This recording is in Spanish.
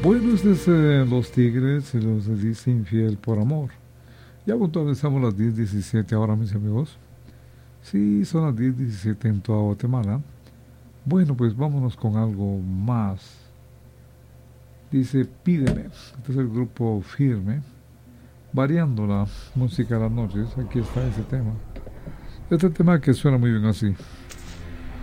Bueno, este es Los Tigres y los dice Infiel por Amor. Ya puntualizamos las 10:17 ahora, mis amigos. Sí, son las 10:17 en toda Guatemala. Bueno, pues vámonos con algo más. Dice Pídeme. Este es el grupo Firme. Variando la música de las noches. Aquí está ese tema. Este tema que suena muy bien así.